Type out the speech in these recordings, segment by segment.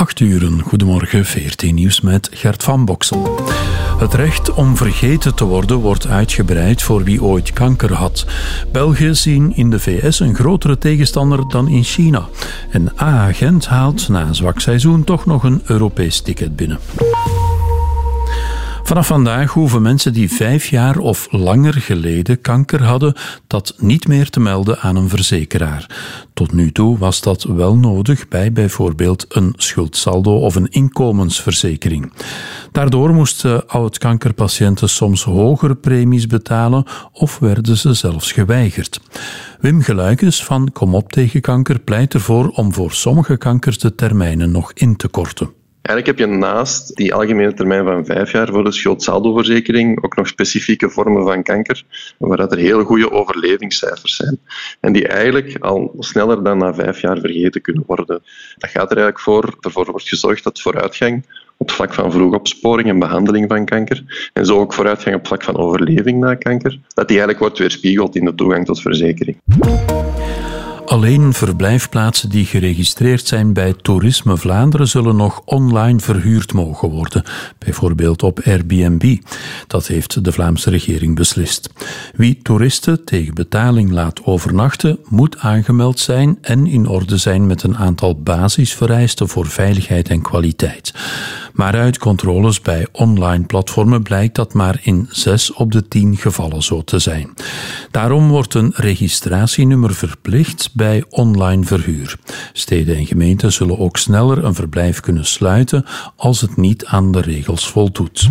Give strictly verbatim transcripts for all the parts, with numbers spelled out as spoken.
acht uur. Goedemorgen, V R T Nieuws met Gert van Boksel. Het recht om vergeten te worden wordt uitgebreid voor wie ooit kanker had. Belgen zien in de V S een grotere tegenstander dan in China. En A-agent haalt na een zwak seizoen toch nog een Europees ticket binnen. Vanaf vandaag hoeven mensen die vijf jaar of langer geleden kanker hadden, dat niet meer te melden aan een verzekeraar. Tot nu toe was dat wel nodig bij bijvoorbeeld een schuldsaldo of een inkomensverzekering. Daardoor moesten oud-kankerpatiënten soms hogere premies betalen of werden ze zelfs geweigerd. Wim Geluikes van Kom op tegen kanker pleit ervoor om voor sommige kankers de termijnen nog in te korten. Eigenlijk heb je naast die algemene termijn van vijf jaar voor de schuldsaldoverzekering ook nog specifieke vormen van kanker, waar er heel goede overlevingscijfers zijn. En die eigenlijk al sneller dan na vijf jaar vergeten kunnen worden. Dat gaat er eigenlijk voor, ervoor wordt gezorgd dat vooruitgang op het vlak van vroege opsporing en behandeling van kanker, en zo ook vooruitgang op het vlak van overleving na kanker, dat die eigenlijk wordt weerspiegeld in de toegang tot verzekering. Alleen verblijfplaatsen die geregistreerd zijn bij Toerisme Vlaanderen zullen nog online verhuurd mogen worden, bijvoorbeeld op Airbnb. Dat heeft de Vlaamse regering beslist. Wie toeristen tegen betaling laat overnachten, moet aangemeld zijn en in orde zijn met een aantal basisvereisten voor veiligheid en kwaliteit. Maar uit controles bij online platformen blijkt dat maar in zes op de tien gevallen zo te zijn. Daarom wordt een registratienummer verplicht bij online verhuur. Steden en gemeenten zullen ook sneller een verblijf kunnen sluiten als het niet aan de regels voldoet.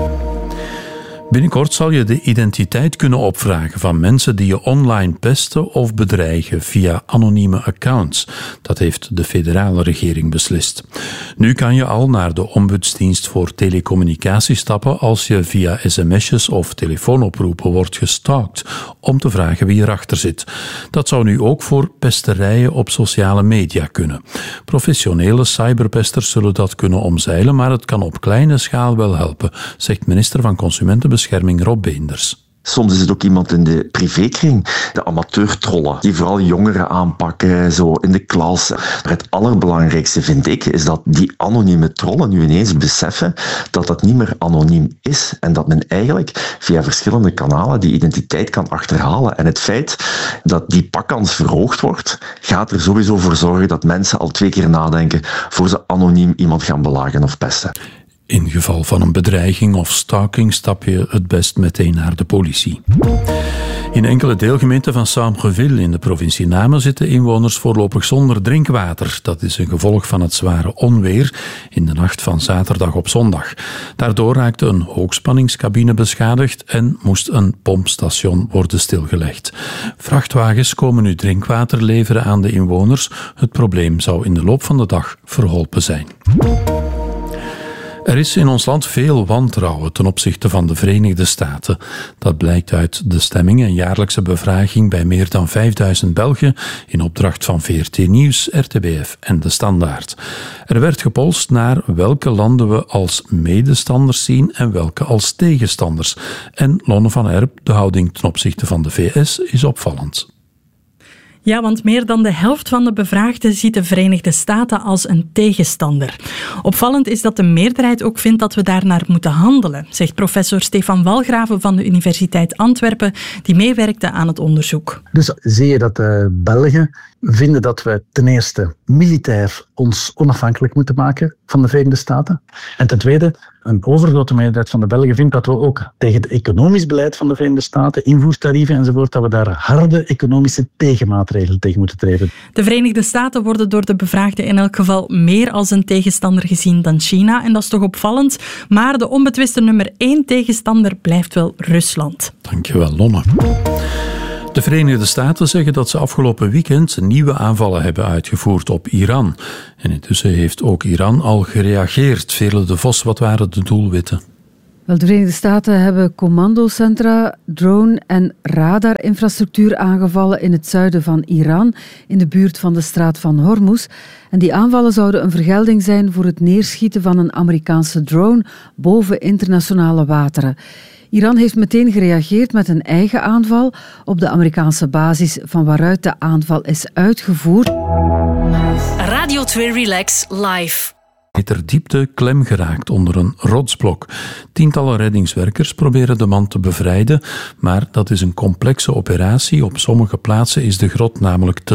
Binnenkort zal je de identiteit kunnen opvragen van mensen die je online pesten of bedreigen via anonieme accounts. Dat heeft de federale regering beslist. Nu kan je al naar de ombudsdienst voor telecommunicatie stappen als je via sms'jes of telefoonoproepen wordt gestalkt om te vragen wie erachter zit. Dat zou nu ook voor pesterijen op sociale media kunnen. Professionele cyberpesters zullen dat kunnen omzeilen, maar het kan op kleine schaal wel helpen, zegt minister van Consumentenbescherming Rob Beenders. Soms is het ook iemand in de privékring, de amateurtrollen, die vooral jongeren aanpakken, zo in de klas. Maar het allerbelangrijkste vind ik, is dat die anonieme trollen nu ineens beseffen dat dat niet meer anoniem is en dat men eigenlijk via verschillende kanalen die identiteit kan achterhalen. En het feit dat die pakkans verhoogd wordt, gaat er sowieso voor zorgen dat mensen al twee keer nadenken voor ze anoniem iemand gaan belagen of pesten. In geval van een bedreiging of stalking stap je het best meteen naar de politie. In enkele deelgemeenten van Sambreville in de provincie Namen zitten inwoners voorlopig zonder drinkwater. Dat is een gevolg van het zware onweer in de nacht van zaterdag op zondag. Daardoor raakte een hoogspanningscabine beschadigd en moest een pompstation worden stilgelegd. Vrachtwagens komen nu drinkwater leveren aan de inwoners. Het probleem zou in de loop van de dag verholpen zijn. Er is in ons land veel wantrouwen ten opzichte van de Verenigde Staten. Dat blijkt uit de stemming, een jaarlijkse bevraging bij meer dan vijfduizend Belgen in opdracht van V R T Nieuws, R T B F en De Standaard. Er werd gepolst naar welke landen we als medestanders zien en welke als tegenstanders. En Lonne van Erp, de houding ten opzichte van de V S, is opvallend. Ja, want meer dan de helft van de bevraagden ziet de Verenigde Staten als een tegenstander. Opvallend is dat de meerderheid ook vindt dat we daarnaar moeten handelen, zegt professor Stefan Walgraven van de Universiteit Antwerpen, die meewerkte aan het onderzoek. Dus zie je dat de Belgen vinden dat we ten eerste militair ons onafhankelijk moeten maken van de Verenigde Staten. En ten tweede, een overgrote meerderheid van de Belgen vindt dat we ook tegen het economisch beleid van de Verenigde Staten, invoertarieven enzovoort, dat we daar harde economische tegenmaatregelen tegen moeten treden. De Verenigde Staten worden door de bevraagden in elk geval meer als een tegenstander gezien dan China. En dat is toch opvallend. Maar de onbetwiste nummer één tegenstander blijft wel Rusland. Dankjewel, Lonne. De Verenigde Staten zeggen dat ze afgelopen weekend nieuwe aanvallen hebben uitgevoerd op Iran. En intussen heeft ook Iran al gereageerd. Veerle de Vos, wat waren de doelwitten? Wel, de Verenigde Staten hebben commandocentra, drone- en radarinfrastructuur aangevallen in het zuiden van Iran, in de buurt van de straat van Hormuz. En die aanvallen zouden een vergelding zijn voor het neerschieten van een Amerikaanse drone boven internationale wateren. Iran heeft meteen gereageerd met een eigen aanval op de Amerikaanse basis van waaruit de aanval is uitgevoerd. Radio twee Relax Live. meter diepte klem geraakt onder een rotsblok. Tientallen reddingswerkers proberen de man te bevrijden, maar dat is een complexe operatie. Op sommige plaatsen is de grot namelijk te